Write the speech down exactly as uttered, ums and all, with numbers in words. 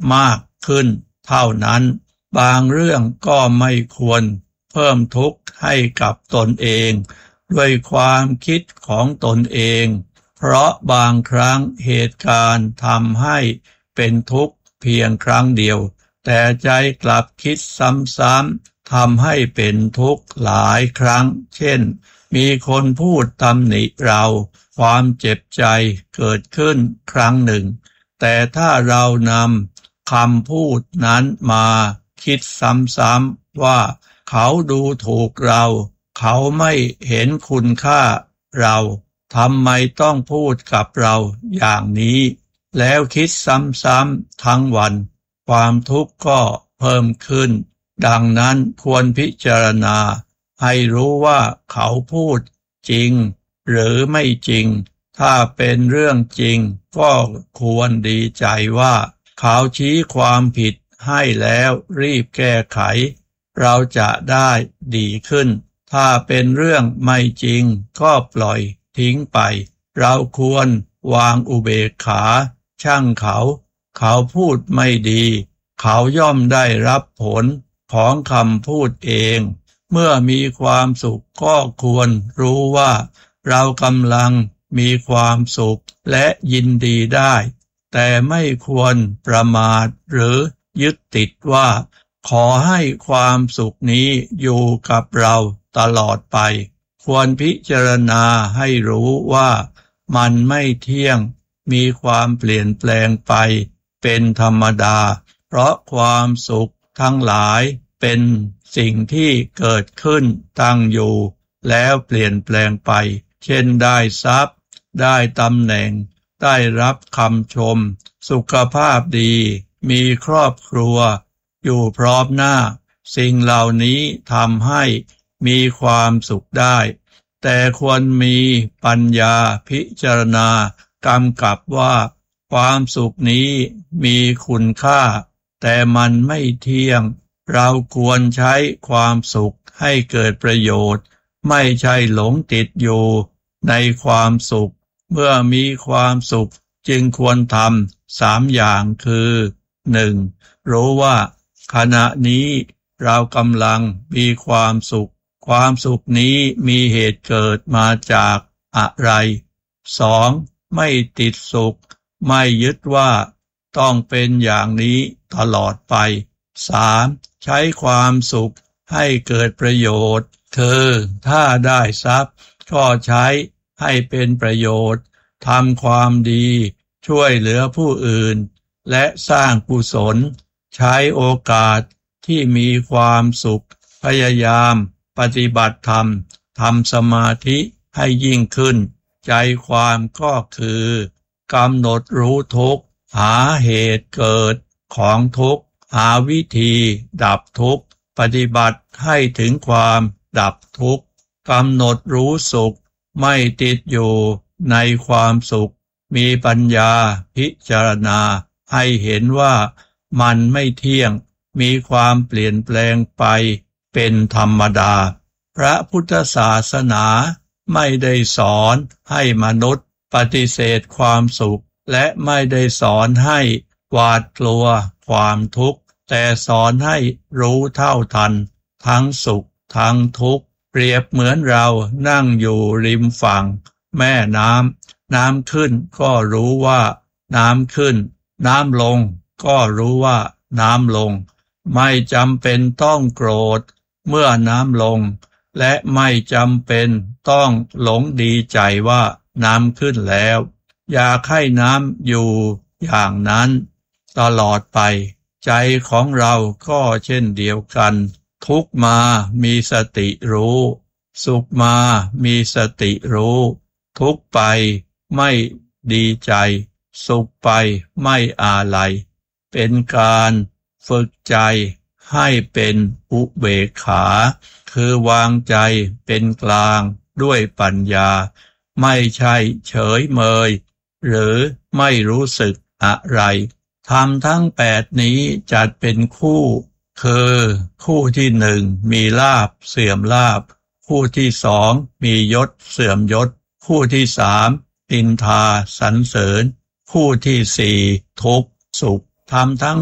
มากขึ้นเท่านั้นบางเรื่องก็ไม่ควรเพิ่มทุกข์ให้กับตนเองด้วยความคิดของตนเองเพราะบางครั้งเหตุการณ์ทำให้เป็นทุกข์เพียงครั้งเดียวแต่ใจกลับคิดซ้ำๆทำให้เป็นทุกข์หลายครั้งเช่นมีคนพูดตำหนิเราความเจ็บใจเกิดขึ้นครั้งหนึ่งแต่ถ้าเรานำคำพูดนั้นมาคิดซ้ำๆว่าเขาดูถูกเราเขาไม่เห็นคุณค่าเราทำไมต้องพูดกับเราอย่างนี้แล้วคิดซ้ำๆทั้งวันความทุกข์ก็เพิ่มขึ้นดังนั้นควรพิจารณาให้รู้ว่าเขาพูดจริงหรือไม่จริงถ้าเป็นเรื่องจริงก็ควรดีใจว่าเขาชี้ความผิดให้แล้วรีบแก้ไขเราจะได้ดีขึ้นถ้าเป็นเรื่องไม่จริงก็ปล่อยทิ้งไปเราควรวางอุเบกขาช่างเขาเขาพูดไม่ดีเขาย่อมได้รับผลของคำพูดเองเมื่อมีความสุขก็ควรรู้ว่าเรากำลังมีความสุขและยินดีได้แต่ไม่ควรประมาทหรือยึดติดว่าขอให้ความสุขนี้อยู่กับเราตลอดไปควรพิจารณาให้รู้ว่ามันไม่เที่ยงมีความเปลี่ยนแปลงไปเป็นธรรมดาเพราะความสุขทั้งหลายเป็นสิ่งที่เกิดขึ้นตั้งอยู่แล้วเปลี่ยนแปลงไปเช่นได้ทรัพย์ได้ตำแหน่งได้รับคำชมสุขภาพดีมีครอบครัวอยู่พร้อมหน้าสิ่งเหล่านี้ทำให้มีความสุขได้แต่ควรมีปัญญาพิจารณากำกับว่าความสุขนี้มีคุณค่าแต่มันไม่เที่ยงเราควรใช้ความสุขให้เกิดประโยชน์ไม่ใช่หลงติดอยู่ในความสุขเมื่อมีความสุขจึงควรทำสามอย่างคือหนึ่งรู้ว่าขณะนี้เรากำลังมีความสุขความสุขนี้มีเหตุเกิดมาจากอะไรสองไม่ติดสุขไม่ยึดว่าต้องเป็นอย่างนี้ตลอดไปสามใช้ความสุขให้เกิดประโยชน์คือถ้าได้ทรัพย์ก็ใช้ให้เป็นประโยชน์ทำความดีช่วยเหลือผู้อื่นและสร้างกุศลใช้โอกาสที่มีความสุขพยายามปฏิบัติธรรมทำสมาธิให้ยิ่งขึ้นใจความก็คือกำหนดรู้ทุกข์หาเหตุเกิดของทุกข์หาวิธีดับทุกข์ปฏิบัติให้ถึงความดับทุกข์กำหนดรู้สุขไม่ติดอยู่ในความสุขมีปัญญาพิจารณาให้เห็นว่ามันไม่เที่ยงมีความเปลี่ยนแปลงไปเป็นธรรมดาพระพุทธศาสนาไม่ได้สอนให้มนุษย์ปฏิเสธความสุขและไม่ได้สอนให้หวาดกลัวความทุกข์แต่สอนให้รู้เท่าทันทั้งสุขทั้งทุกข์เปรียบเหมือนเรานั่งอยู่ริมฝั่งแม่น้ำน้ำขึ้นก็รู้ว่าน้ำขึ้นน้ำลงก็รู้ว่าน้ำลงไม่จำเป็นต้องโกรธเมื่อน้ำลงและไม่จำเป็นต้องหลงดีใจว่าน้ำขึ้นแล้วอยากให้น้ำอยู่อย่างนั้นตลอดไปใจของเราก็เช่นเดียวกันทุกข์มามีสติรู้สุขมามีสติรู้ทุกข์ไปไม่ดีใจสุขไปไม่อาลัยเป็นการฝึกใจให้เป็นอุเบกขาคือวางใจเป็นกลางด้วยปัญญาไม่ใช่เฉยเมยหรือไม่รู้สึกอะไรธรรมทั้งแปดนี้จัดเป็นคู่คือคู่ที่หนึ่งมีลาภเสื่อมลาภคู่ที่สองมียศเสื่อมยศคู่ที่สามนินทาสรรเสริญคู่ที่สี่ทุกข์สุขธรรมทั้ง